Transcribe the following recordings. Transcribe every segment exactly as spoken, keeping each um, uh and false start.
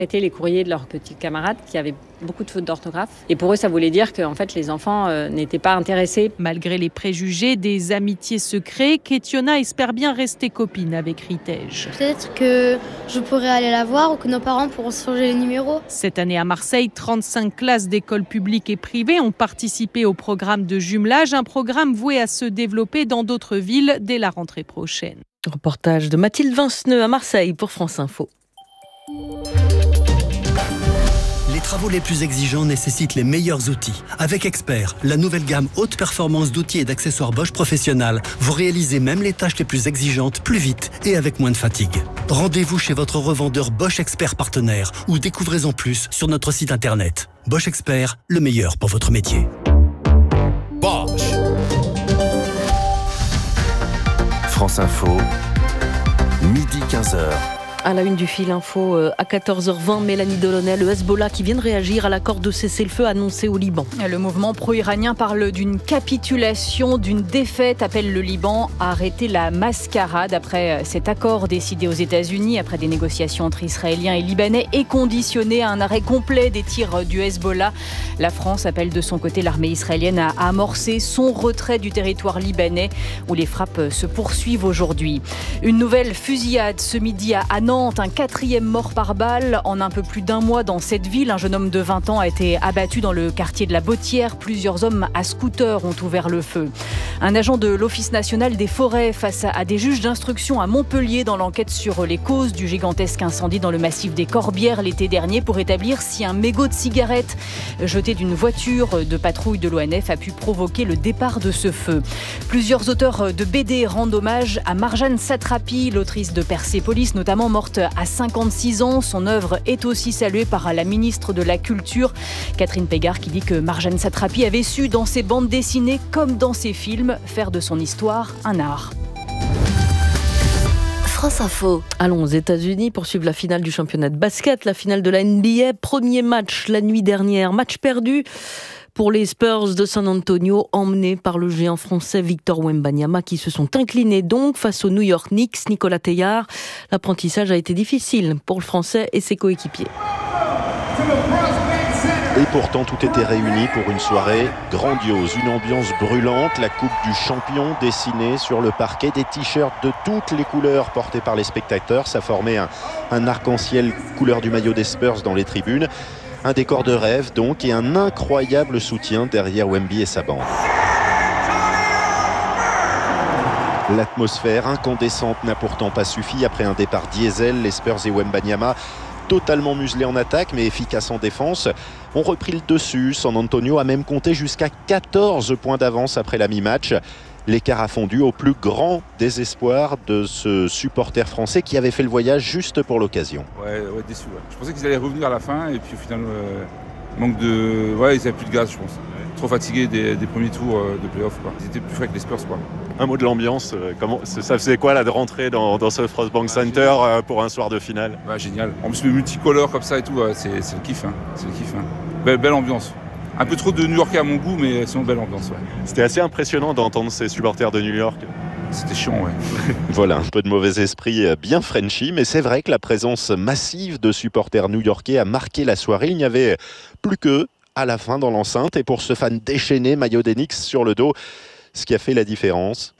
Étaient les courriers de leurs petits camarades qui avaient beaucoup de fautes d'orthographe. Et pour eux, ça voulait dire que en fait, les enfants euh, n'étaient pas intéressés. Malgré les préjugés, des amitiés se créent. Ketiona espère bien rester copine avec Ritej. Peut-être que je pourrais aller la voir ou que nos parents pourront se changer les numéros. Cette année à Marseille, trente-cinq classes d'écoles publiques et privées ont participé au programme de jumelage, un programme voué à se développer dans d'autres villes dès la rentrée prochaine. Reportage de Mathilde Vinceneux à Marseille pour France Info. Les travaux les plus exigeants nécessitent les meilleurs outils. Avec Expert, la nouvelle gamme haute performance d'outils et d'accessoires Bosch Professionnal, vous réalisez même les tâches les plus exigeantes plus vite et avec moins de fatigue. Rendez-vous chez votre revendeur Bosch Expert partenaire ou découvrez-en plus sur notre site internet. Bosch Expert, le meilleur pour votre métier. Bosch. France Info, midi quinze heures. À la une du fil info, à quatorze heures vingt, Mélanie Delaunay, le Hezbollah qui vient de réagir à l'accord de cessez-le-feu annoncé au Liban. Le mouvement pro-iranien parle d'une capitulation, d'une défaite, appelle le Liban à arrêter la mascarade après cet accord décidé aux États-Unis, après des négociations entre Israéliens et Libanais et conditionné à un arrêt complet des tirs du Hezbollah. La France appelle de son côté l'armée israélienne à amorcer son retrait du territoire libanais où les frappes se poursuivent aujourd'hui. Une nouvelle fusillade ce midi à Nantes. Un quatrième mort par balle en un peu plus d'un mois dans cette ville. Un jeune homme de vingt ans a été abattu dans le quartier de la Bottière. Plusieurs hommes à scooter ont ouvert le feu. Un agent de l'Office national des forêts face à des juges d'instruction à Montpellier dans l'enquête sur les causes du gigantesque incendie dans le massif des Corbières l'été dernier pour établir si un mégot de cigarette jeté d'une voiture de patrouille de l'O N F a pu provoquer le départ de ce feu. Plusieurs auteurs de B D rendent hommage à Marjane Satrapi, l'autrice de Persépolis, notamment morte à cinquante-six ans. Son œuvre est aussi saluée par la ministre de la Culture, Catherine Pégard, qui dit que Marjane Satrapi avait su, dans ses bandes dessinées comme dans ses films, faire de son histoire un art. France Info. Allons aux États-Unis pour suivre la finale du championnat de basket, la finale de la N B A. Premier match la nuit dernière, match perdu pour les Spurs de San Antonio, emmenés par le géant français Victor Wembanyama, qui se sont inclinés donc face aux New York Knicks. Nicolas Teillard, l'apprentissage a été difficile pour le français et ses coéquipiers. Et pourtant, tout était réuni pour une soirée grandiose, une ambiance brûlante, la coupe du champion dessinée sur le parquet, des t-shirts de toutes les couleurs portés par les spectateurs. Ça formait un, un arc-en-ciel couleur du maillot des Spurs dans les tribunes. Un décor de rêve donc et un incroyable soutien derrière Wemby et sa bande. L'atmosphère incandescente n'a pourtant pas suffi. Après un départ diesel, les Spurs et Wembanyama, totalement muselés en attaque mais efficaces en défense, ont repris le dessus. San Antonio a même compté jusqu'à quatorze points d'avance après la mi-match. L'écart a fondu au plus grand désespoir de ce supporter français qui avait fait le voyage juste pour l'occasion. Ouais, ouais déçu. Ouais. Je pensais qu'ils allaient revenir à la fin et puis au final, euh, manque de... Ouais, ils n'avaient plus de gaz, je pense. Trop fatigués des, des premiers tours de play-off. Quoi. Ils étaient plus frais que les Spurs. Quoi. Un mot de l'ambiance. Comment, ça faisait quoi là de rentrer dans, dans ce Frostbank Center euh, pour un soir de finale? Ouais, génial. En plus, le multicolore comme ça et tout, ouais, c'est, c'est le kiff. Hein. C'est le kiff. Hein. Belle, belle ambiance. Un peu trop de New-Yorkais à mon goût, mais sinon belle ambiance. Ouais. C'était assez impressionnant d'entendre ces supporters de New York. C'était chiant, ouais. Voilà, un peu de mauvais esprit bien Frenchy, mais c'est vrai que la présence massive de supporters new-yorkais a marqué la soirée. Il n'y avait plus qu'eux à la fin dans l'enceinte. Et pour ce fan déchaîné, maillot des Knicks sur le dos, ce qui a fait la différence,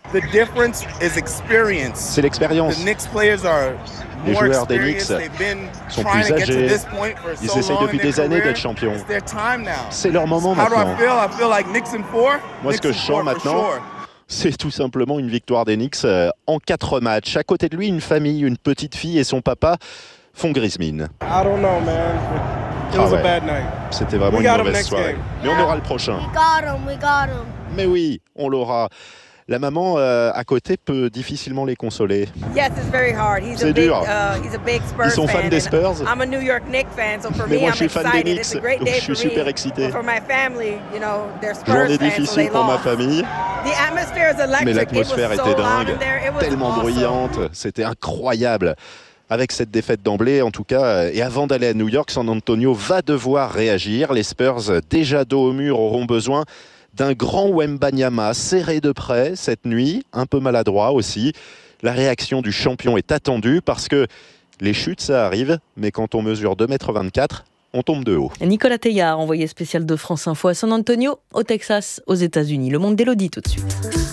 c'est l'expérience. Les joueurs des Knicks sont plus âgés, ils essayent depuis des années d'être champions. C'est leur moment maintenant. Moi, ce que je sens maintenant, c'est tout simplement une victoire des Knicks en quatre matchs. À côté de lui, une famille, une petite fille et son papa font grise mine. Ah ouais. C'était vraiment une mauvaise soirée. Mais on aura le prochain. Mais oui, on l'aura. La maman euh, à côté peut difficilement les consoler. C'est dur. Ils sont fans des Spurs. Mais moi je suis fan des Knicks, donc je suis super excité. Journée difficile pour ma famille. Mais l'atmosphère était dingue, tellement bruyante, c'était incroyable. Avec cette défaite d'emblée, en tout cas, et avant d'aller à New York, San Antonio va devoir réagir. Les Spurs, déjà dos au mur, auront besoin d'un grand Wembanyama serré de près cette nuit, un peu maladroit aussi. La réaction du champion est attendue parce que Les chutes, ça arrive, mais quand on mesure deux mètres vingt-quatre, on tombe de haut. Nicolas Teillard, envoyé spécial de France Info à San Antonio, au Texas, aux États-Unis. Le monde d'Élodie tout de suite.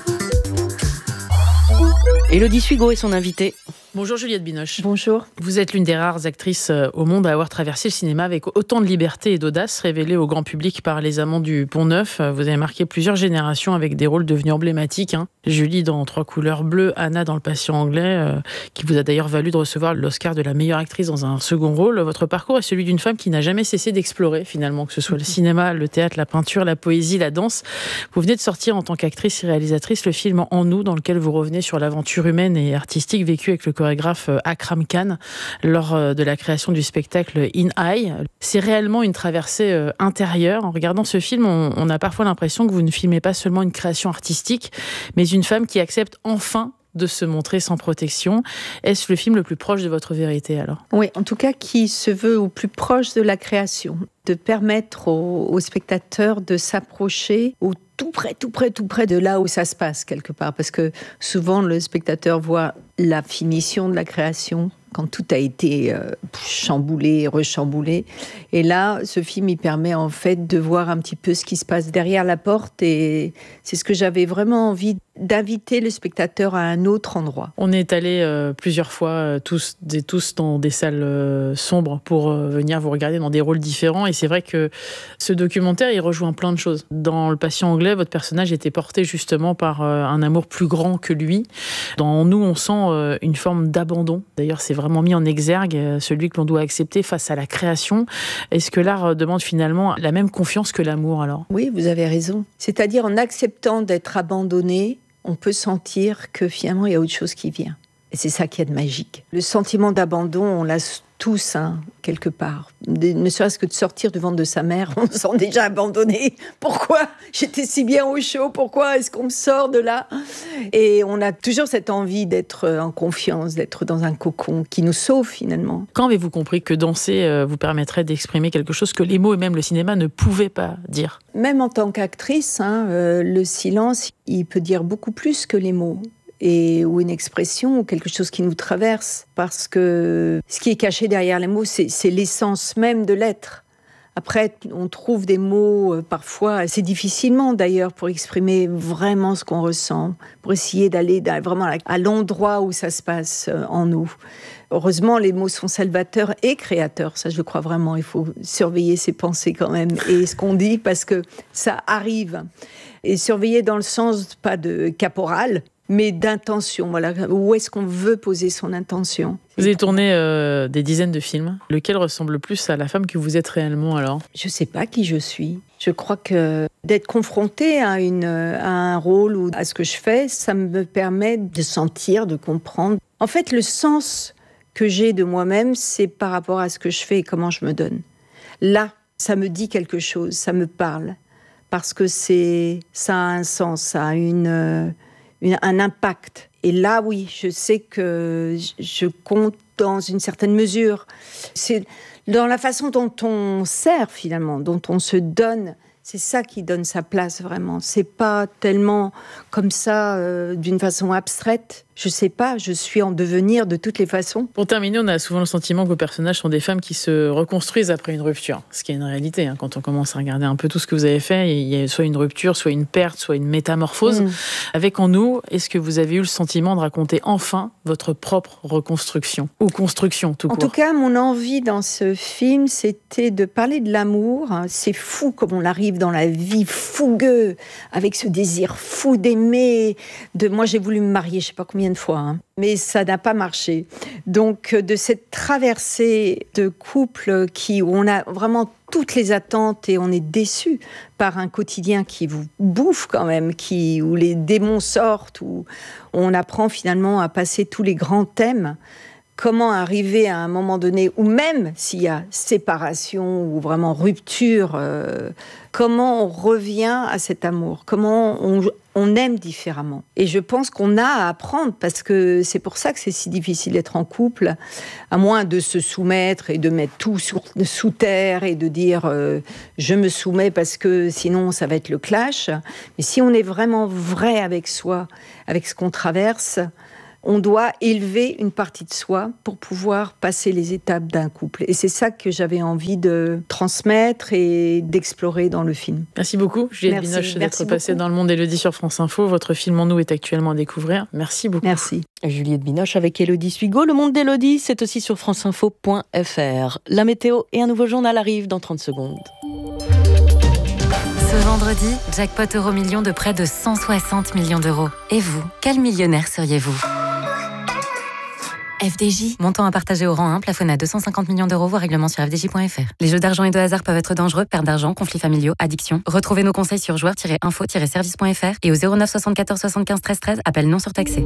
Élodie Sugo est son invitée. Bonjour Juliette Binoche. Bonjour. Vous êtes l'une des rares actrices au monde à avoir traversé le cinéma avec autant de liberté et d'audace révélée au grand public par Les Amants du Pont-Neuf. Vous avez marqué plusieurs générations avec des rôles devenus emblématiques. Hein. Julie dans Trois couleurs bleues, Anna dans Le Patient anglais, euh, qui vous a d'ailleurs valu de recevoir l'Oscar de la meilleure actrice dans un second rôle. Votre parcours est celui d'une femme qui n'a jamais cessé d'explorer finalement, que ce soit le cinéma, le théâtre, la peinture, la poésie, la danse. Vous venez de sortir en tant qu'actrice et réalisatrice le film En nous, dans lequel vous revenez sur l'aventure humaine et artistique vécue avec le chorégraphe Akram Khan lors de la création du spectacle In Eye. C'est réellement une traversée intérieure. En regardant ce film, on, on a parfois l'impression que vous ne filmez pas seulement une création artistique, mais une femme qui accepte enfin de se montrer sans protection. Est-ce le film le plus proche de votre vérité alors ? Oui, en tout cas qui se veut au plus proche de la création, de permettre aux, aux spectateurs de s'approcher au tout près, tout près, tout près de là où ça se passe quelque part. Parce que souvent le spectateur voit la finition de la création quand tout a été euh, chamboulé, rechamboulé. Et là, ce film, il permet en fait de voir un petit peu ce qui se passe derrière la porte. Et c'est ce que j'avais vraiment envie d'inviter le spectateur à un autre endroit. On est allé euh, plusieurs fois, euh, tous et tous, dans des salles euh, sombres pour euh, venir vous regarder dans des rôles différents. Et c'est vrai que ce documentaire, il rejoint plein de choses. Dans Le Patient anglais, votre personnage était porté justement par euh, un amour plus grand que lui. Dans nous, on sent euh, une forme d'abandon. D'ailleurs, c'est vraiment mis en exergue, euh, celui que l'on doit accepter face à la création. Est-ce que l'art demande finalement la même confiance que l'amour alors ? Oui, vous avez raison. C'est-à-dire en acceptant d'être abandonné, on peut sentir que finalement il y a autre chose qui vient. Et c'est ça qui est de magique. Le sentiment d'abandon, on l'a tous, hein, quelque part. De, ne serait-ce que de sortir du ventre de sa mère, on se sent déjà abandonné. Pourquoi j'étais si bien au chaud ? Pourquoi est-ce qu'on me sort de là ? Et on a toujours cette envie d'être en confiance, d'être dans un cocon qui nous sauve finalement. Quand avez-vous compris que danser euh, vous permettrait d'exprimer quelque chose que les mots et même le cinéma ne pouvaient pas dire ? Même en tant qu'actrice, hein, euh, le silence, il peut dire beaucoup plus que les mots. Et, ou une expression, ou quelque chose qui nous traverse. Parce que ce qui est caché derrière les mots, c'est, c'est l'essence même de l'être. Après, on trouve des mots, euh, parfois, assez difficilement d'ailleurs, pour exprimer vraiment ce qu'on ressent, pour essayer d'aller vraiment à, à l'endroit où ça se passe euh, en nous. Heureusement, les mots sont salvateurs et créateurs, ça je le crois vraiment. Il faut surveiller ses pensées quand même, et ce qu'on dit, parce que ça arrive. Et surveiller dans le sens, pas de caporal, mais d'intention, voilà. Où est-ce qu'on veut poser son intention ? Vous avez tourné euh, des dizaines de films. Lequel ressemble le plus à la femme que vous êtes réellement alors ? Je ne sais pas qui je suis. Je crois que d'être confrontée à, une, à un rôle ou à ce que je fais, ça me permet de sentir, de comprendre. En fait, le sens que j'ai de moi-même, c'est par rapport à ce que je fais et comment je me donne. Là, ça me dit quelque chose, ça me parle. Parce que c'est, ça a un sens, ça a une... Une, un impact. Et là, oui, je sais que je compte dans une certaine mesure. C'est dans la façon dont on sert, finalement, dont on se donne. C'est ça qui donne sa place, vraiment. C'est pas tellement comme ça, euh, d'une façon abstraite. Je sais pas, je suis en devenir de toutes les façons. Pour terminer, on a souvent le sentiment que vos personnages sont des femmes qui se reconstruisent après une rupture. Ce qui est une réalité, hein. Quand on commence à regarder un peu tout ce que vous avez fait, il y a soit une rupture, soit une perte, soit une métamorphose. Mmh. Avec En nous, est-ce que vous avez eu le sentiment de raconter enfin votre propre reconstruction ? Ou construction, tout court ? En tout cas, mon envie dans ce film, c'était de parler de l'amour. C'est fou comme on arrive dans la vie, fougueux, avec ce désir fou d'aimer. De... Moi, j'ai voulu me marier, je sais pas combien de fois, hein. Mais ça n'a pas marché. Donc, de cette traversée de couple qui, où on a vraiment toutes les attentes et on est déçu par un quotidien qui vous bouffe quand même, qui, où les démons sortent, où on apprend finalement à passer tous les grands thèmes. Comment arriver à un moment donné, ou même s'il y a séparation ou vraiment rupture, euh, comment on revient à cet amour, comment on, on aime différemment. Et je pense qu'on a à apprendre, parce que c'est pour ça que c'est si difficile d'être en couple, à moins de se soumettre et de mettre tout sous, sous terre et de dire euh, je me soumets parce que sinon ça va être le clash. Mais si on est vraiment vrai avec soi, avec ce qu'on traverse, On doit élever une partie de soi pour pouvoir passer les étapes d'un couple. Et c'est ça que j'avais envie de transmettre et d'explorer dans le film. Merci beaucoup, Juliette Merci, Binoche, merci d'être passée beaucoup. dans Le Monde Élodie sur France Info. Votre film En nous est actuellement à découvrir. Merci beaucoup. Merci. Juliette Binoche avec Élodie Suigo. Le Monde d'Élodie, c'est aussi sur franceinfo point f r. La météo et un nouveau journal arrivent dans trente secondes. Ce vendredi, jackpot euro million de près de cent soixante millions d'euros. Et vous, quel millionnaire seriez-vous ? F D J, montant à partager au rang un, plafonné à deux cent cinquante millions d'euros, voire règlement sur f d j point f r. Les jeux d'argent et de hasard peuvent être dangereux, perte d'argent, conflits familiaux, addiction. Retrouvez nos conseils sur joueurs tiret info tiret service point f r et au zéro neuf soixante-quatorze soixante-quinze treize treize, appel non surtaxé.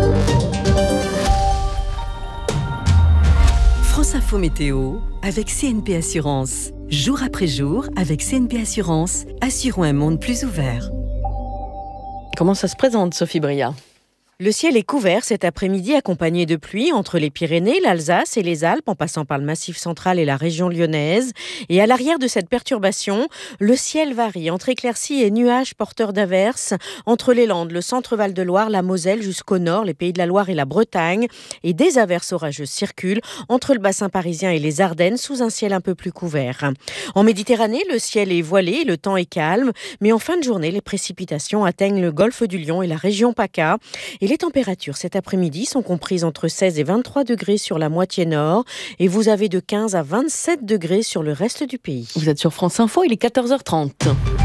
France Info Météo avec C N P Assurance. Jour après jour, avec C N P Assurance, assurons un monde plus ouvert. Comment ça se présente, Sophie Bria ? Le ciel est couvert cet après-midi, accompagné de pluie entre les Pyrénées, l'Alsace et les Alpes, en passant par le Massif central et la région lyonnaise. Et à l'arrière de cette perturbation, le ciel varie entre éclaircies et nuages porteurs d'averses, entre les Landes, le centre Val-de-Loire, la Moselle jusqu'au nord, les Pays de la Loire et la Bretagne. Et des averses orageuses circulent entre le bassin parisien et les Ardennes, sous un ciel un peu plus couvert. En Méditerranée, le ciel est voilé, le temps est calme, mais en fin de journée, les précipitations atteignent le golfe du Lion et la région PACA. Et les températures cet après-midi sont comprises entre seize et vingt-trois degrés sur la moitié nord et vous avez de quinze à vingt-sept degrés sur le reste du pays. Vous êtes sur France Info, il est quatorze heures trente.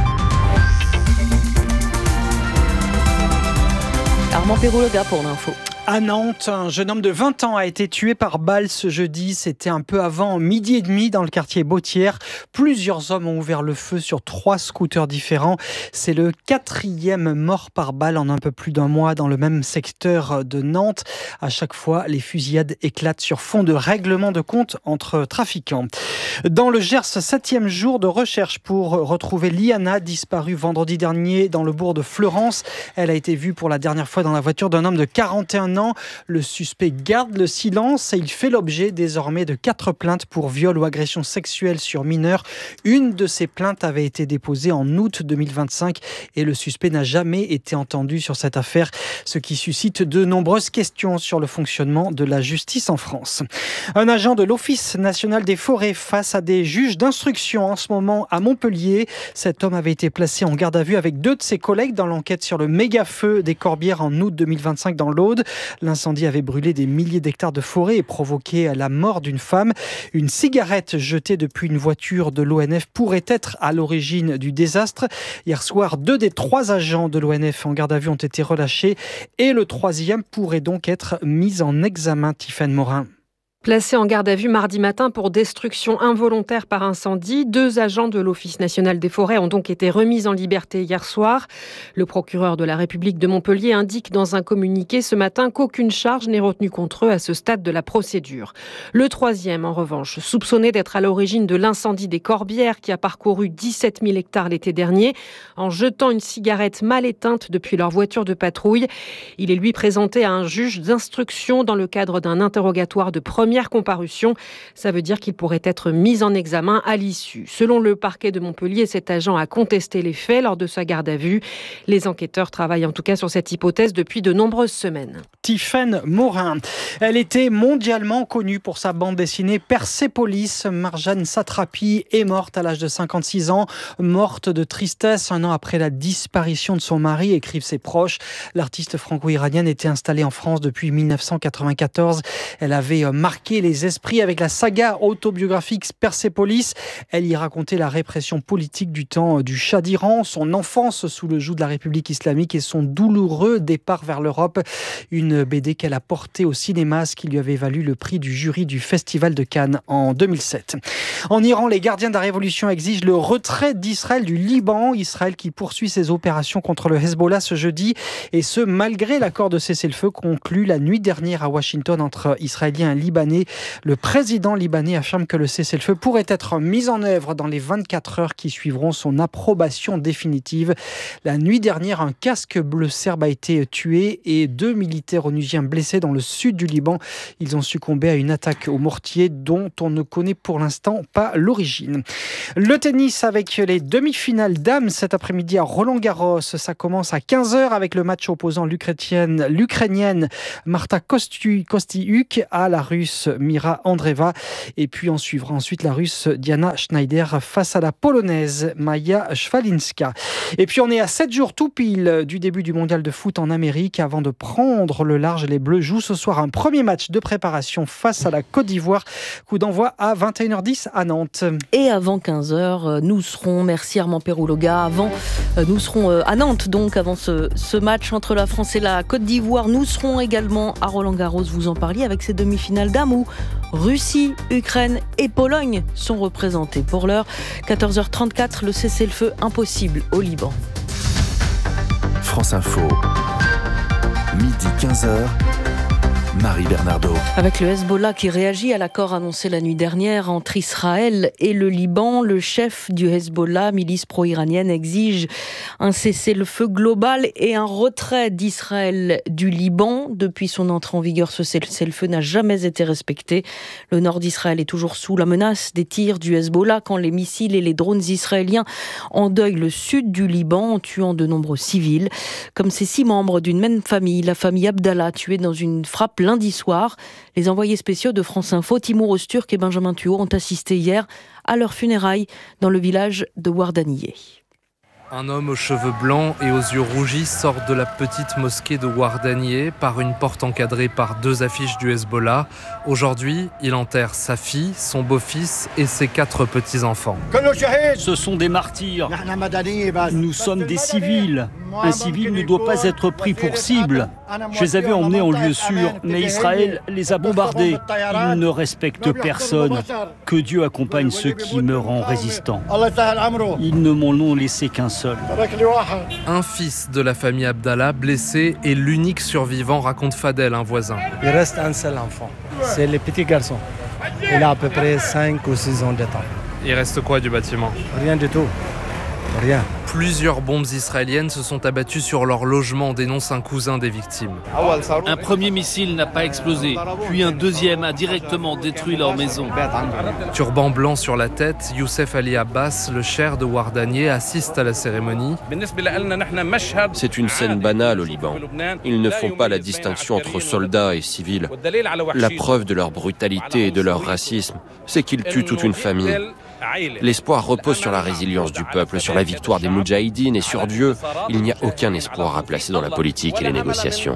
Armand Perrault-Lega pour l'info. À Nantes, un jeune homme de vingt ans a été tué par balle ce jeudi. C'était un peu avant midi et demi dans le quartier Bautière. Plusieurs hommes ont ouvert le feu sur trois scooters différents. C'est le quatrième mort par balle en un peu plus d'un mois dans le même secteur de Nantes. À chaque fois, les fusillades éclatent sur fond de règlement de compte entre trafiquants. Dans le Gers, septième jour de recherche pour retrouver Liana, disparue vendredi dernier dans le bourg de Fleurance. Elle a été vue pour la dernière fois dans la voiture d'un homme de quarante et un ans. Le suspect garde le silence et il fait l'objet désormais de quatre plaintes pour viol ou agression sexuelle sur mineurs. Une de ces plaintes avait été déposée en août deux mille vingt-cinq et le suspect n'a jamais été entendu sur cette affaire, ce qui suscite de nombreuses questions sur le fonctionnement de la justice en France. Un agent de l'Office national des forêts face à des juges d'instruction en ce moment à Montpellier. Cet homme avait été placé en garde à vue avec deux de ses collègues dans l'enquête sur le méga-feu des Corbières en août deux mille vingt-cinq dans l'Aude. L'incendie avait brûlé des milliers d'hectares de forêt et provoqué la mort d'une femme. Une cigarette jetée depuis une voiture de l'O N F pourrait être à l'origine du désastre. Hier soir, deux des trois agents de l'O N F en garde à vue ont été relâchés et le troisième pourrait donc être mis en examen. Tiffaine Morin. Placés en garde à vue mardi matin pour destruction involontaire par incendie, deux agents de l'Office national des forêts ont donc été remis en liberté hier soir. Le procureur de la République de Montpellier indique dans un communiqué ce matin qu'aucune charge n'est retenue contre eux à ce stade de la procédure. Le troisième, en revanche, soupçonné d'être à l'origine de l'incendie des Corbières qui a parcouru dix-sept mille hectares l'été dernier en jetant une cigarette mal éteinte depuis leur voiture de patrouille. Il est lui présenté à un juge d'instruction dans le cadre d'un interrogatoire de première comparution. Ça veut dire qu'il pourrait être mis en examen à l'issue. Selon le parquet de Montpellier, cet agent a contesté les faits lors de sa garde à vue. Les enquêteurs travaillent en tout cas sur cette hypothèse depuis de nombreuses semaines. Tiffaine Morin. Elle était mondialement connue pour sa bande dessinée Persépolis. Marjane Satrapi est morte à l'âge de cinquante-six ans, morte de tristesse un an après la disparition de son mari, écrivent ses proches. L'artiste franco-iranienne était installée en France depuis mille neuf cent quatre-vingt-quatorze. Elle avait marqué les esprits avec la saga autobiographique Persépolis. Elle y racontait la répression politique du temps du Shah d'Iran, son enfance sous le joug de la République islamique et son douloureux départ vers l'Europe. Une B D qu'elle a portée au cinéma, ce qui lui avait valu le prix du jury du Festival de Cannes en deux mille sept. En Iran, les gardiens de la révolution exigent le retrait d'Israël du Liban. Israël qui poursuit ses opérations contre le Hezbollah ce jeudi, et ce malgré l'accord de cessez-le-feu conclu la nuit dernière à Washington entre Israéliens et Libanais. libanais. Le président libanais affirme que le cessez-le-feu pourrait être mis en œuvre dans les vingt-quatre heures qui suivront son approbation définitive. La nuit dernière, un casque bleu serbe a été tué et deux militaires onusiens blessés dans le sud du Liban. Ils ont succombé à une attaque au mortier dont on ne connaît pour l'instant pas l'origine. Le tennis avec les demi-finales dames cet après-midi à Roland-Garros. Ça commence à quinze heures avec le match opposant l'Ukrainienne, l'Ukrainienne Marta Kostyuk à la Russe Mira Andreeva. Et puis on suivra ensuite la Russe Diana Schneider face à la Polonaise Maja Szwalinska. Et puis on est à sept jours tout pile du début du mondial de foot en Amérique. Avant de prendre le large, les Bleus jouent ce soir un premier match de préparation face à la Côte d'Ivoire. Coup d'envoi à vingt et une heures dix à Nantes. Et avant quinze heures, nous serons, merci Armand Perrouloga, avant, nous serons à Nantes, donc avant ce, ce match entre la France et la Côte d'Ivoire. Nous serons également à Roland-Garros, vous en parliez, avec ces demi-finales dames où Russie, Ukraine et Pologne sont représentées. Pour l'heure, quatorze heures trente-quatre, le cessez-le-feu impossible au Liban. France Info, midi quinze heures. Marie Bernardo. Avec le Hezbollah qui réagit à l'accord annoncé la nuit dernière entre Israël et le Liban, le chef du Hezbollah, milice pro-iranienne, exige un cessez-le-feu global et un retrait d'Israël du Liban. Depuis son entrée en vigueur, ce cessez-le-feu n'a jamais été respecté. Le nord d'Israël est toujours sous la menace des tirs du Hezbollah quand les missiles et les drones israéliens endeuillent le sud du Liban en tuant de nombreux civils. Comme ces six membres d'une même famille, la famille Abdallah, tuée dans une frappe lundi soir. Les envoyés spéciaux de France Info, Timur Öztürk et Benjamin Thuot, ont assisté hier à leurs funérailles dans le village de Ouardaniye. Un homme aux cheveux blancs et aux yeux rougis sort de la petite mosquée de Ouardaniye par une porte encadrée par deux affiches du Hezbollah. Aujourd'hui, il enterre sa fille, son beau-fils et ses quatre petits-enfants. Ce sont des martyrs. Nous sommes des civils. Un civil ne doit pas être pris pour cible. Je les avais emmenés en lieu sûr, mais Israël les a bombardés. Ils ne respectent personne. Que Dieu accompagne ceux qui meurent en résistant. Ils ne m'en ont laissé qu'un seul. Un fils de la famille Abdallah, blessé, et l'unique survivant, raconte Fadel, un voisin. Il reste un seul enfant. C'est le petit garçon. Il a à peu près cinq ou six ans de temps. Il reste quoi du bâtiment? Rien du tout. Rien. Plusieurs bombes israéliennes se sont abattues sur leur logement, dénonce un cousin des victimes. Un premier missile n'a pas explosé, puis un deuxième a directement détruit leur maison. Turban blanc sur la tête, Youssef Ali Abbas, le cher de Ouardaniye, assiste à la cérémonie. C'est une scène banale au Liban. Ils ne font pas la distinction entre soldats et civils. La preuve de leur brutalité et de leur racisme, c'est qu'ils tuent toute une famille. L'espoir repose sur la résilience du peuple, sur la victoire des Moudjahidines et sur Dieu. Il n'y a aucun espoir à placer dans la politique et les négociations.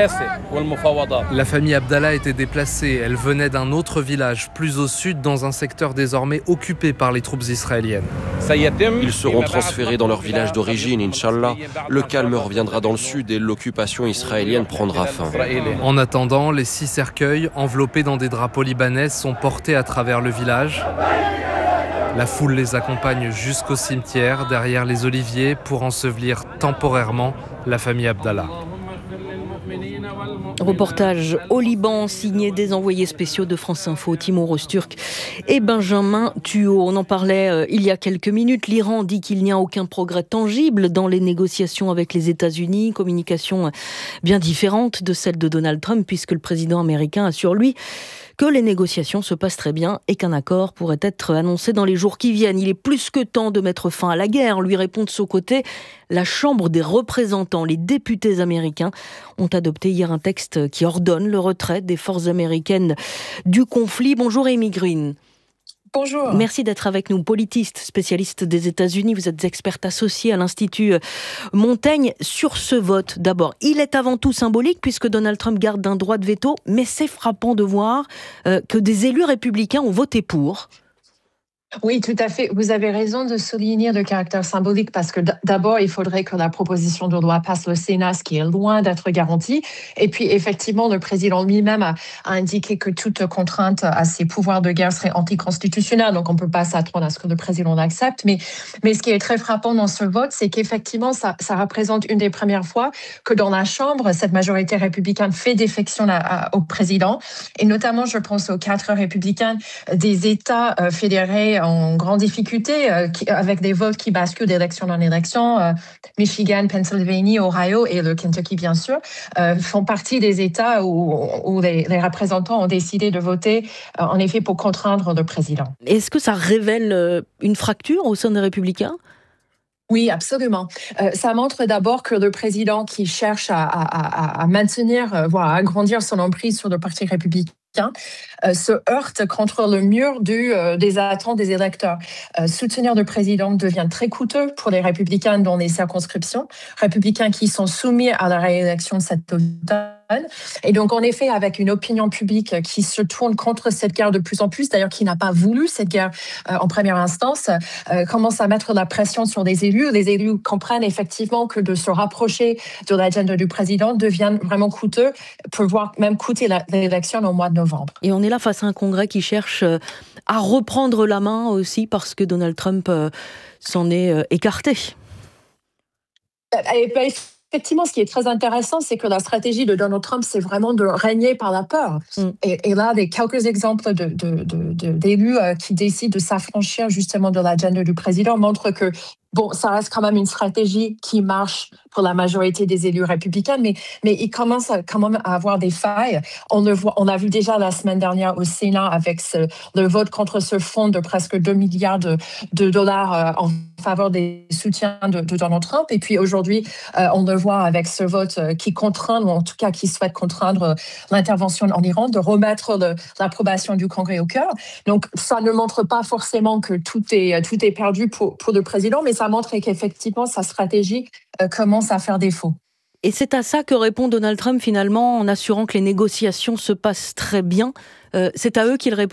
La famille Abdallah était déplacée. Elle venait d'un autre village, plus au sud, dans un secteur désormais occupé par les troupes israéliennes. Ils seront transférés dans leur village d'origine, Inch'Allah. Le calme reviendra dans le sud et l'occupation israélienne prendra fin. En attendant, les six cercueils, enveloppés dans des drapeaux libanais, sont portés à travers le village. La foule les accompagne jusqu'au cimetière, derrière les oliviers, pour ensevelir temporairement la famille Abdallah. Reportage au Liban, signé des envoyés spéciaux de France Info, Timur Öztürk et Benjamin Thuot. On en parlait euh, il y a quelques minutes. L'Iran dit qu'il n'y a aucun progrès tangible dans les négociations avec les États-Unis. Communication bien différente de celle de Donald Trump, puisque le président américain assure, lui, que les négociations se passent très bien et qu'un accord pourrait être annoncé dans les jours qui viennent. Il est plus que temps de mettre fin à la guerre, lui répond de son côté la Chambre des représentants. Les députés américains ont adopté hier un texte qui ordonne le retrait des forces américaines du conflit. Bonjour Amy Green. Bonjour. Merci d'être avec nous, politiste, spécialiste des États-Unis. Vous êtes experte associée à l'Institut Montaigne. Sur ce vote, d'abord, il est avant tout symbolique puisque Donald Trump garde un droit de veto, mais c'est frappant de voir euh, que des élus républicains ont voté pour. Oui, tout à fait. Vous avez raison de souligner le caractère symbolique parce que d'abord, il faudrait que la proposition de loi passe au Sénat, ce qui est loin d'être garanti. Et puis, effectivement, le président lui-même a, a indiqué que toute contrainte à ses pouvoirs de guerre serait anticonstitutionnelle. Donc, on ne peut pas s'attendre à ce que le président l'accepte. Mais, mais ce qui est très frappant dans ce vote, c'est qu'effectivement, ça, ça représente une des premières fois que dans la Chambre, cette majorité républicaine fait défection à, à, au président. Et notamment, je pense aux quatre républicains des États euh, fédérés en grande difficulté, euh, qui, avec des votes qui basculent d'élection en élection. Euh, Michigan, Pennsylvanie, Ohio et le Kentucky, bien sûr, euh, font partie des États où, où les, les représentants ont décidé de voter, euh, en effet, pour contraindre le président. Est-ce que ça révèle une fracture au sein des Républicains ? Oui, absolument. Euh, ça montre d'abord que le président qui cherche à, à, à, à maintenir, euh, voire à agrandir son emprise sur le Parti républicain, Euh, se heurte contre le mur du, euh, des attentes des électeurs. Euh, soutenir le président devient très coûteux pour les républicains dans les circonscriptions, républicains qui sont soumis à la réélection cet automne. Et donc, en effet, avec une opinion publique qui se tourne contre cette guerre de plus en plus, d'ailleurs qui n'a pas voulu cette guerre euh, en première instance, euh, commence à mettre la pression sur les élus. Les élus comprennent effectivement que de se rapprocher de l'agenda du président devient vraiment coûteux, peut voire même coûter la, l'élection au mois de novembre. Et on est là face à un Congrès qui cherche à reprendre la main aussi parce que Donald Trump s'en est écarté. Et ben, effectivement, ce qui est très intéressant, c'est que la stratégie de Donald Trump, c'est vraiment de régner par la peur. Mm. Et, et là, des quelques exemples de, de, de, de, d'élus euh, qui décident de s'affranchir justement de l'agenda du président montrent que bon, ça reste quand même une stratégie qui marche pour la majorité des élus républicains, mais, mais il commence à, quand même à avoir des failles. On le voit, on a vu déjà la semaine dernière au Sénat avec ce, le vote contre ce fonds de presque deux milliards de, de dollars euh, en faveur des soutiens de, de Donald Trump. Et puis aujourd'hui, euh, on le voit avec ce vote euh, qui contraint, ou en tout cas qui souhaite contraindre euh, l'intervention en Iran, de remettre le, l'approbation du Congrès au cœur. Donc ça ne montre pas forcément que tout est, tout est perdu pour, pour le président, mais ça montre qu'effectivement, sa stratégie euh, commence à faire défaut. Et c'est à ça que répond Donald Trump finalement, en assurant que les négociations se passent très bien. Euh, c'est à eux qu'il répond ?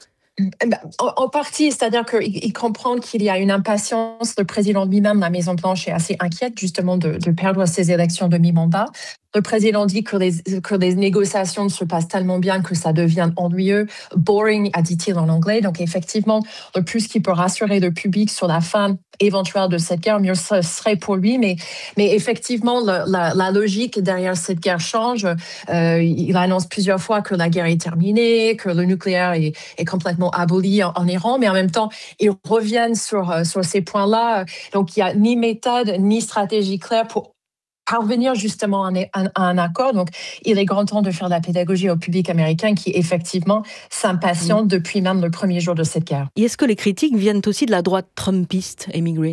En, en partie, c'est-à-dire qu'il il comprend qu'il y a une impatience. Le président lui-même, la Maison-Blanche, est assez inquiète justement de, de perdre ces élections de mi-mandat. Le président dit que les, que les négociations se passent tellement bien que ça devient ennuyeux, boring, a dit-il en anglais. Donc effectivement, le plus qu'il peut rassurer le public sur la fin éventuelle de cette guerre, mieux ce serait pour lui. Mais, mais effectivement, la, la, la logique derrière cette guerre change. Euh, il annonce plusieurs fois que la guerre est terminée, que le nucléaire est, est complètement aboli en, en Iran, mais en même temps, ils reviennent sur, sur ces points-là. Donc il n'y a ni méthode, ni stratégie claire pour parvenir justement à un, à un accord. Donc, il est grand temps de faire de la pédagogie au public américain qui, effectivement, s'impatiente mmh. depuis même le premier jour de cette guerre. Et est-ce que les critiques viennent aussi de la droite trumpiste, Amy Green ?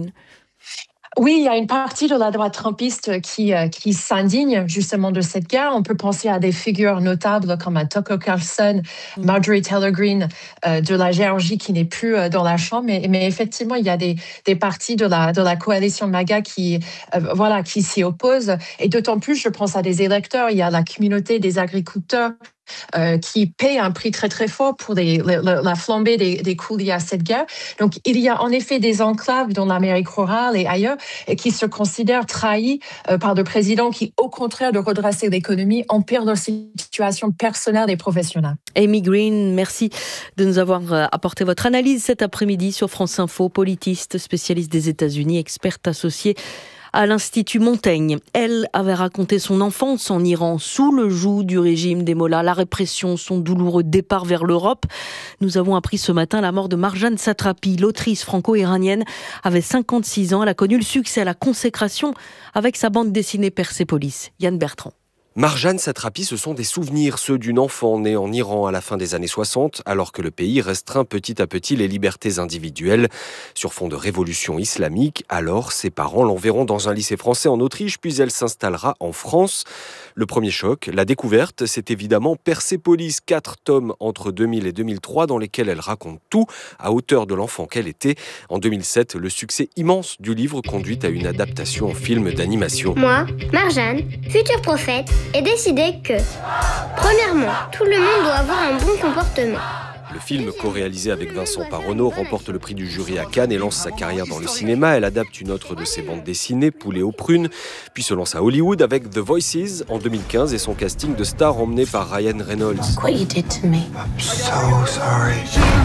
Oui, il y a une partie de la droite trumpiste qui, qui s'indigne justement de cette guerre. On peut penser à des figures notables comme Tucker Carlson, Marjorie Taylor Greene euh, de la Géorgie qui n'est plus euh, dans la Chambre. Mais, mais effectivement, il y a des, des partis de la, de la coalition MAGA qui, euh, voilà, qui s'y opposent. Et d'autant plus, je pense à des électeurs. Il y a la communauté des agriculteurs Euh, qui paye un prix très très fort pour les, la, la flambée des, des coûts liés à cette guerre. Donc il y a en effet des enclaves dans l'Amérique rurale et ailleurs et qui se considèrent trahis euh, par le président qui, au contraire de redresser l'économie, empire leur situation personnelle et professionnelle. Amy Green, merci de nous avoir apporté votre analyse cet après-midi sur France Info, politiste, spécialiste des États-Unis, experte associée à l'Institut Montaigne. Elle avait raconté son enfance en Iran sous le joug du régime des Mollahs, la répression, son douloureux départ vers l'Europe. Nous avons appris ce matin la mort de Marjane Satrapi, l'autrice franco-iranienne, avait cinquante-six ans. Elle a connu le succès, la consécration avec sa bande dessinée Persépolis. Yann Bertrand. Marjane Satrapi, ce sont des souvenirs, ceux d'une enfant née en Iran à la fin des années soixante, alors que le pays restreint petit à petit les libertés individuelles. Sur fond de révolution islamique, alors ses parents l'enverront dans un lycée français en Autriche, puis elle s'installera en France. Le premier choc, la découverte, c'est évidemment Persépolis, quatre tomes entre deux mille et deux mille trois, dans lesquels elle raconte tout, à hauteur de l'enfant qu'elle était. En deux mille sept, le succès immense du livre conduit à une adaptation en film d'animation. Moi, Marjane, futur prophète, et décider que, premièrement, tout le monde doit avoir un bon comportement. Le film, co-réalisé avec Vincent Parronneau, remporte le prix du jury à Cannes et lance sa carrière dans le cinéma. Elle adapte une autre de ses bandes dessinées, Poulet aux prunes, puis se lance à Hollywood avec The Voices en deux mille quinze et son casting de stars emmené par Ryan Reynolds. What you did to me. I'm so sorry.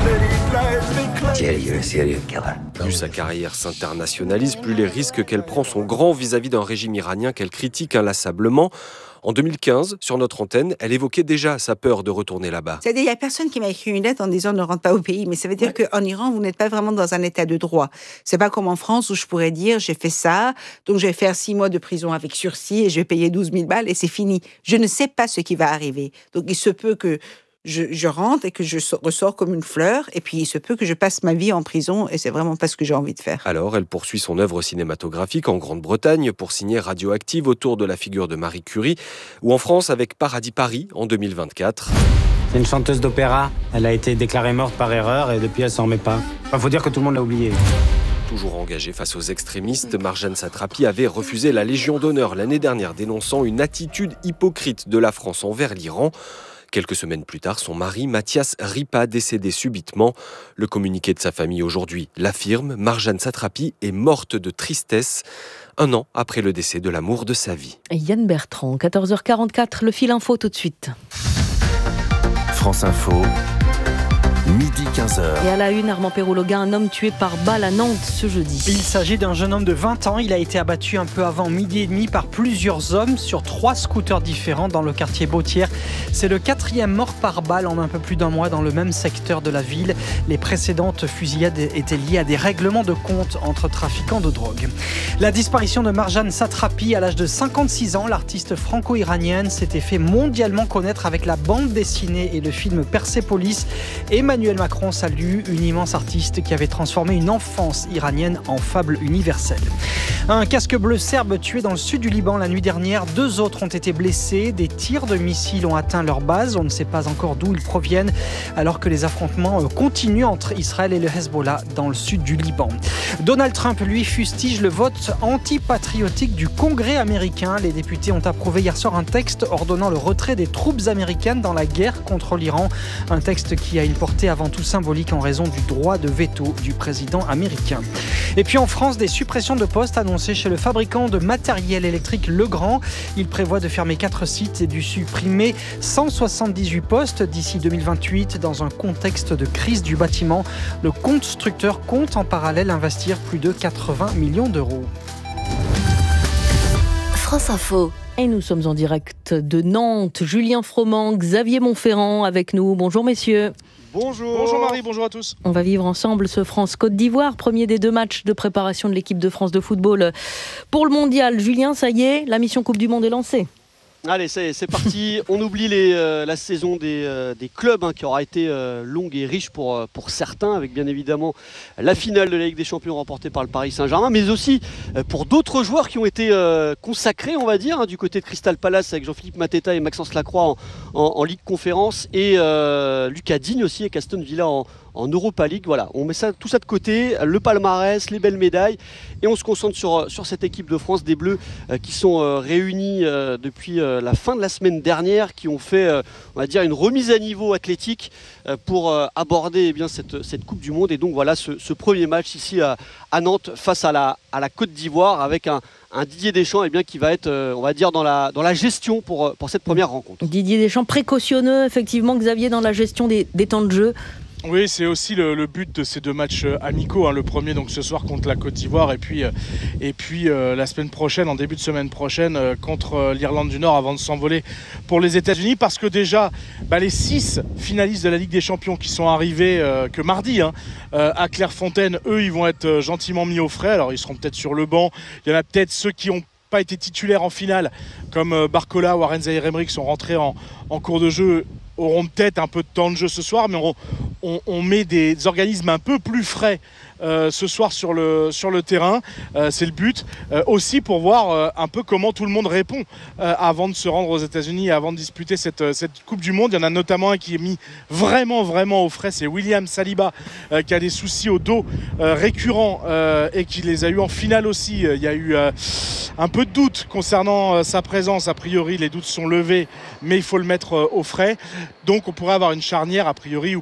Jerry, you're a serial killer. Plus sa carrière s'internationalise, plus les risques qu'elle prend sont grands vis-à-vis d'un régime iranien qu'elle critique inlassablement. En deux mille quinze, sur notre antenne, elle évoquait déjà sa peur de retourner là-bas. C'est-à-dire, il n'y a personne qui m'a écrit une lettre en disant ne rentre pas au pays. Mais ça veut dire ouais. qu'en Iran, vous n'êtes pas vraiment dans un état de droit. C'est pas comme en France où je pourrais dire j'ai fait ça, donc je vais faire six mois de prison avec sursis et je vais payer douze mille balles et c'est fini. Je ne sais pas ce qui va arriver. Donc il se peut que Je, je rentre et que je ressors comme une fleur, et puis il se peut que je passe ma vie en prison, et c'est vraiment pas ce que j'ai envie de faire. Alors, elle poursuit son œuvre cinématographique en Grande-Bretagne pour signer Radioactive autour de la figure de Marie Curie, ou en France avec Paradis Paris en deux mille vingt-quatre. C'est une chanteuse d'opéra, elle a été déclarée morte par erreur, et depuis elle s'en remet pas. Enfin, faut dire que tout le monde l'a oubliée. Toujours engagée face aux extrémistes, Marjane Satrapi avait refusé la Légion d'honneur l'année dernière, dénonçant une attitude hypocrite de la France envers l'Iran. Quelques semaines plus tard, son mari, Mathias Ripa, décédé subitement. Le communiqué de sa famille aujourd'hui l'affirme, Marjane Satrapi est morte de tristesse, un an après le décès de l'amour de sa vie. Yann Bertrand, quatorze heures quarante-quatre, le fil info tout de suite. France Info. Midi quinze heures. Et à la une, Armand Perrault-Loguin, un homme tué par balle à Nantes ce jeudi. Il s'agit d'un jeune homme de vingt ans. Il a été abattu un peu avant midi et demi par plusieurs hommes sur trois scooters différents dans le quartier Bautière. C'est le quatrième mort par balle en un peu plus d'un mois dans le même secteur de la ville. Les précédentes fusillades étaient liées à des règlements de compte entre trafiquants de drogue. La disparition de Marjane Satrapi à l'âge de cinquante-six ans, l'artiste franco-iranienne s'était fait mondialement connaître avec la bande dessinée et le film Persépolis. Emmanuel Macron salue une immense artiste qui avait transformé une enfance iranienne en fable universelle. Un casque bleu serbe tué dans le sud du Liban la nuit dernière. Deux autres ont été blessés. Des tirs de missiles ont atteint leur base. On ne sait pas encore d'où ils proviennent, alors que les affrontements continuent entre Israël et le Hezbollah dans le sud du Liban. Donald Trump, lui, fustige le vote antipatriotique du Congrès américain. Les députés ont approuvé hier soir un texte ordonnant le retrait des troupes américaines dans la guerre contre l'Iran. Un texte qui a une portée avant tout symbolique en raison du droit de veto du président américain. Et puis en France, des suppressions de postes annoncées chez le fabricant de matériel électrique Legrand. Il prévoit de fermer quatre sites et de supprimer cent soixante-dix-huit postes d'ici deux mille vingt-huit dans un contexte de crise du bâtiment. Le constructeur compte en parallèle investir plus de quatre-vingts millions d'euros. France Info. Et nous sommes en direct de Nantes. Julien Froment, Xavier Montferrand avec nous. Bonjour messieurs. Bonjour. Bonjour Marie, bonjour à tous. On va vivre ensemble ce France-Côte d'Ivoire, premier des deux matchs de préparation de l'équipe de France de football pour le mondial. Julien, ça y est, la mission Coupe du Monde est lancée. Allez, c'est, c'est parti. On oublie les, euh, la saison des, euh, des clubs hein, qui aura été euh, longue et riche pour, euh, pour certains, avec bien évidemment la finale de la Ligue des Champions remportée par le Paris Saint-Germain, mais aussi euh, pour d'autres joueurs qui ont été euh, consacrés, on va dire, hein, du côté de Crystal Palace avec Jean-Philippe Mateta et Maxence Lacroix en, en, en Ligue Conférence et euh, Lucas Digne aussi avec Aston Villa en, en Europa League. Voilà, on met ça, tout ça de côté, le palmarès, les belles médailles, et on se concentre sur, sur cette équipe de France des Bleus euh, qui sont euh, réunis euh, depuis euh, la fin de la semaine dernière, qui ont fait euh, on va dire une remise à niveau athlétique euh, pour euh, aborder eh bien, cette, cette Coupe du Monde. Et donc voilà ce, ce premier match ici à, à Nantes face à la, à la Côte d'Ivoire avec un, un Didier Deschamps eh bien, qui va être euh, on va dire dans la, dans la gestion pour, pour cette première rencontre. Didier Deschamps précautionneux effectivement, Xavier, dans la gestion des, des temps de jeu. Oui, c'est aussi le, le but de ces deux matchs amicaux, hein. Le premier donc ce soir contre la Côte d'Ivoire et puis, euh, et puis euh, la semaine prochaine, en début de semaine prochaine, euh, contre euh, l'Irlande du Nord avant de s'envoler pour les États-Unis, parce que déjà bah, les six finalistes de la Ligue des Champions qui sont arrivés euh, que mardi hein, euh, à Clairefontaine, eux ils vont être euh, gentiment mis au frais. Alors ils seront peut-être sur le banc, il y en a peut-être ceux qui ont pas été titulaires en finale comme euh, Barcola ou Warren Zaïre-Emery qui sont rentrés en, en cours de jeu, auront peut-être un peu de temps de jeu ce soir, mais on, on, on met des organismes un peu plus frais euh, ce soir sur le, sur le terrain. Euh, c'est le but. Euh, aussi pour voir euh, un peu comment tout le monde répond euh, avant de se rendre aux États-Unis et avant de disputer cette, cette Coupe du Monde. Il y en a notamment un qui est mis vraiment, vraiment au frais. C'est William Saliba euh, qui a des soucis au dos euh, récurrents euh, et qui les a eu en finale aussi. Il y a eu euh, un peu de doute concernant euh, sa présence. A priori, les doutes sont levés, mais il faut le mettre euh, au frais. Donc on pourrait avoir une charnière a priori Upamecano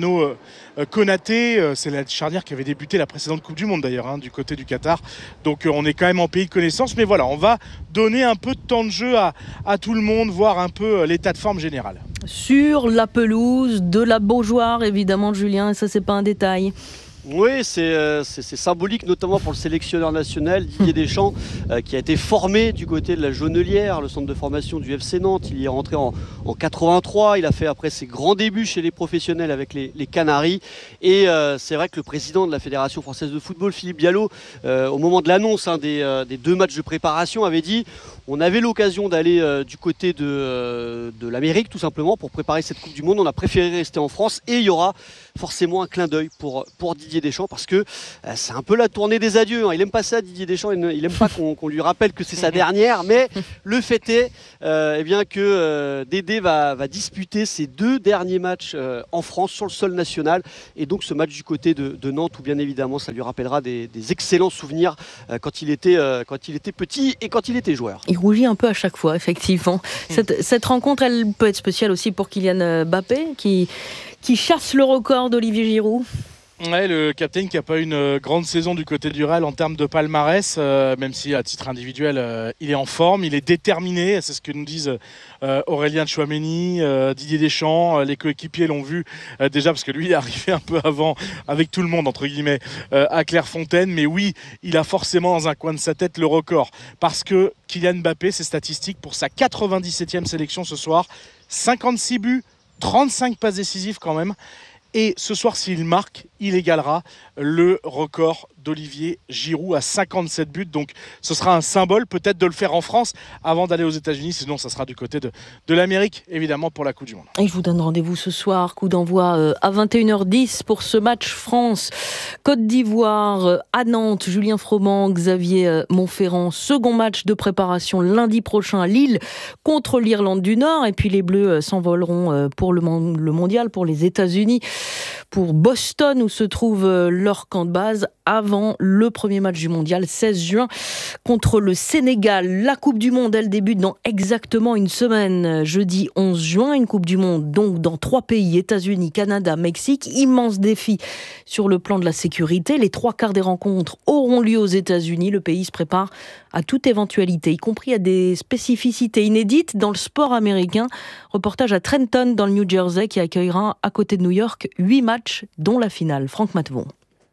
Cristiano euh, Konaté, euh, c'est la charnière qui avait débuté la précédente Coupe du Monde d'ailleurs, hein, du côté du Qatar. Donc euh, on est quand même en pays de connaissance, mais voilà, on va donner un peu de temps de jeu à, à tout le monde, voir un peu euh, l'état de forme général. Sur la pelouse de la Beaujoire, évidemment, Julien, et ça c'est pas un détail. Oui, c'est, euh, c'est, c'est symbolique, notamment pour le sélectionneur national Didier Deschamps, euh, qui a été formé du côté de la Jaunelière, le centre de formation du F C Nantes. Il y est rentré en, en quatre-vingt-trois. Il a fait après ses grands débuts chez les professionnels avec les, les Canaries. Et euh, c'est vrai que le président de la Fédération française de football, Philippe Diallo, euh, au moment de l'annonce hein, des, euh, des deux matchs de préparation, avait dit on avait l'occasion d'aller euh, du côté de, euh, de l'Amérique, tout simplement, pour préparer cette Coupe du Monde. On a préféré rester en France et il y aura forcément un clin d'œil pour, pour Didier Deschamps parce que euh, c'est un peu la tournée des adieux. Hein. Il n'aime pas ça, Didier Deschamps. Il n'aime pas qu'on, qu'on lui rappelle que c'est sa dernière. Mais le fait est euh, eh bien que euh, Dédé va, va disputer ses deux derniers matchs euh, en France sur le sol national. Et donc ce match du côté de, de Nantes où bien évidemment ça lui rappellera des, des excellents souvenirs euh, quand, il était, euh, quand il était petit et quand il était joueur. Il rougit un peu à chaque fois, effectivement. Cette, cette rencontre, elle peut être spéciale aussi pour Kylian Mbappé qui, qui chasse le record d'Olivier Giroud. Ouais, le capitaine qui n'a pas eu une grande saison du côté du Real en termes de palmarès, euh, même si à titre individuel, euh, il est en forme, il est déterminé, c'est ce que nous disent euh, Aurélien Tchouaméni, euh, Didier Deschamps, euh, les coéquipiers l'ont vu euh, déjà parce que lui il est arrivé un peu avant avec tout le monde entre guillemets euh, à Clairefontaine, mais oui, il a forcément dans un coin de sa tête le record parce que Kylian Mbappé, ses statistiques pour sa quatre-vingt-dix-septième sélection ce soir, cinquante-six buts, trente-cinq passes décisives quand même. Et ce soir, s'il marque, il égalera le record d'Olivier Giroud à cinquante-sept buts. Donc ce sera un symbole peut-être de le faire en France avant d'aller aux États-Unis. Sinon, ça sera du côté de, de l'Amérique, évidemment, pour la Coupe du Monde. Et je vous donne rendez-vous ce soir, coup d'envoi euh, à vingt et une heures dix pour ce match France-Côte d'Ivoire euh, à Nantes. Julien Froment, Xavier euh, Montferrand. Second match de préparation lundi prochain à Lille contre l'Irlande du Nord. Et puis les Bleus euh, s'envoleront euh, pour le, mon- le mondial, pour les États-Unis, pour Boston où se trouve euh, leur camp de base avant le premier match du mondial, seize juin, contre le Sénégal. La Coupe du Monde, elle débute dans exactement une semaine, jeudi onze juin. Une Coupe du Monde donc dans trois pays, États-Unis, Canada, Mexique. Immense défi sur le plan de la sécurité. Les trois quarts des rencontres auront lieu aux États-Unis. Le pays se prépare à toute éventualité, y compris à des spécificités inédites dans le sport américain. Reportage à Trenton, dans le New Jersey, qui accueillera à côté de New York huit matchs, dont la finale. Franck Matvon.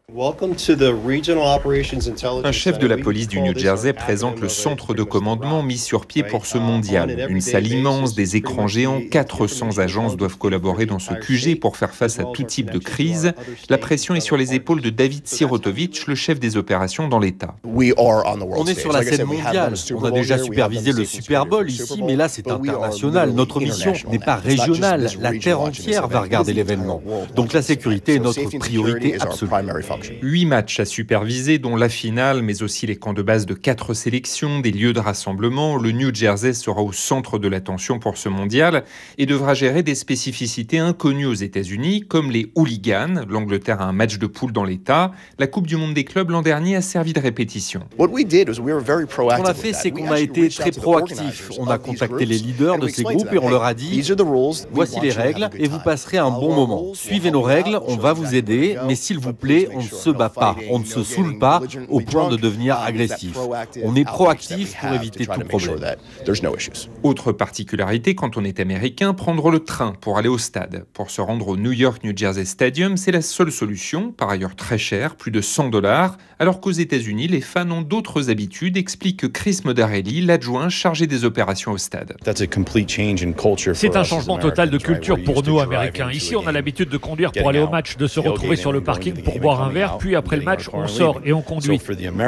Un chef de la police du New Jersey présente le centre de commandement mis sur pied pour ce mondial. Une salle immense, des écrans géants, quatre cents agences doivent collaborer dans ce Q G pour faire face à tout type de crise. La pression est sur les épaules de David Sirotovich, le chef des opérations dans l'État. On est sur la scène mondiale. On a déjà supervisé le Super Bowl ici, mais là c'est international. Notre mission n'est pas régionale. La terre entière va regarder l'événement. Donc la sécurité est notre priorité absolue. Huit matchs à superviser, dont la finale, mais aussi les camps de base de quatre sélections, des lieux de rassemblement. Le New Jersey sera au centre de l'attention pour ce mondial et devra gérer des spécificités inconnues aux États-Unis, comme les hooligans. L'Angleterre a un match de poule dans l'État. La Coupe du Monde des clubs l'an dernier a servi de répétition. Ce qu'on a fait, c'est qu'on a été très proactif. On a contacté les leaders de ces groupes et on leur a dit « Voici les règles et vous passerez un bon moment. Suivez nos règles, on va vous aider, mais s'il vous plaît, on ne se bat pas, on ne se saoule pas au point de devenir agressif. On est proactif pour éviter tout problème. » Autre particularité, quand on est américain, prendre le train pour aller au stade. Pour se rendre au New York New Jersey Stadium, c'est la seule solution, par ailleurs très cher, plus de cent dollars, alors qu'aux États-Unis, les fans ont d'autres habitudes, explique Chris Modarelli, l'adjoint chargé des opérations au stade. C'est un changement total de culture pour nous, Américains. Ici, on a l'habitude de conduire pour aller au match, de se retrouver sur le parking pour boire un verre, puis après le match, on sort et on conduit.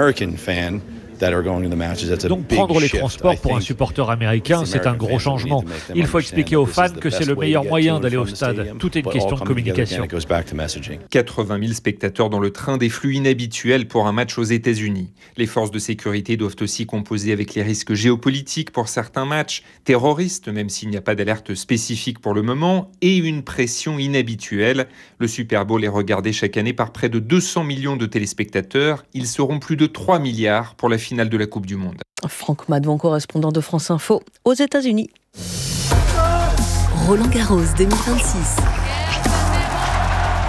Donc prendre les transports pour un supporter américain, c'est un gros changement. Il faut expliquer aux fans que c'est le meilleur moyen d'aller au stade. Tout est une question de communication. quatre-vingt mille spectateurs dans le train, des flux inhabituels pour un match aux États-Unis. Les forces de sécurité doivent aussi composer avec les risques géopolitiques pour certains matchs, terroristes, même s'il n'y a pas d'alerte spécifique pour le moment, et une pression inhabituelle. Le Super Bowl est regardé chaque année par près de deux cents millions de téléspectateurs. Ils seront plus de trois milliards pour la finale de la Coupe du Monde. Franck Matvon, correspondant de France Info aux États-Unis. Roland Garros deux mille vingt-six.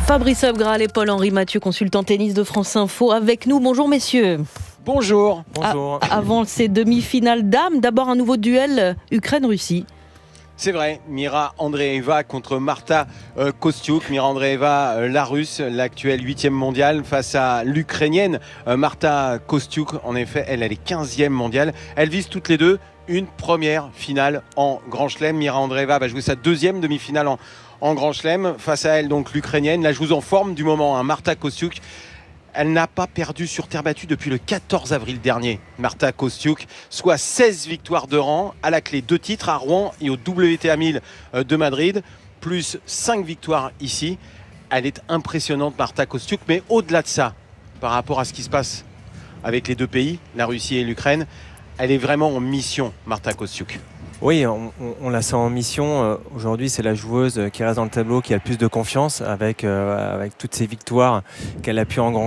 Fabrice Abgral et Paul-Henri Mathieu, consultant tennis de France Info, avec nous. Bonjour messieurs. Bonjour. Bonjour. A- avant ces demi-finales dames, d'abord un nouveau duel Ukraine-Russie. C'est vrai, Mira Andreeva contre Marta euh, Kostyuk. Mira Andreeva, euh, la Russe, l'actuelle huitième mondiale, face à l'Ukrainienne euh, Marta Kostyuk. En effet, elle, elle est quinzième mondiale. Elles visent toutes les deux une première finale en Grand Chelem. Mira Andreeva va jouer sa deuxième demi-finale en, en Grand Chelem. Face à elle, donc l'Ukrainienne, la joueuse en forme du moment, hein, Marta Kostyuk. Elle n'a pas perdu sur terre battue depuis le quatorze avril dernier, Marta Kostyuk, soit seize victoires de rang, à la clé deux titres à Rouen et au W T A mille de Madrid, plus cinq victoires ici. Elle est impressionnante, Marta Kostyuk, mais au-delà de ça, par rapport à ce qui se passe avec les deux pays, la Russie et l'Ukraine, elle est vraiment en mission, Marta Kostyuk. Oui, on, on la sent en mission. Aujourd'hui, c'est la joueuse qui reste dans le tableau, qui a le plus de confiance avec, euh, avec toutes ces victoires qu'elle a pu engranger.